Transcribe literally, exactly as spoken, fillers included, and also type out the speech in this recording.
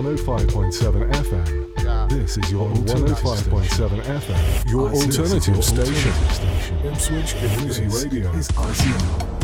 one oh five point seven F M. Yeah. This is your one oh five point seven F M, your alternative station. Ipswich Community Radio is I C R.